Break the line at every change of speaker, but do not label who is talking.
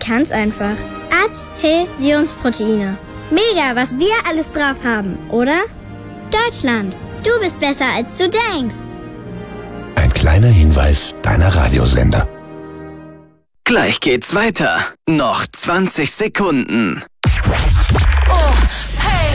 kann's einfach. Adhäsionsproteine. Mega, was wir alles drauf haben, oder? Deutschland, du bist besser, als du denkst.
Ein kleiner Hinweis deiner Radiosender.
Gleich geht's weiter. Noch 20 Sekunden.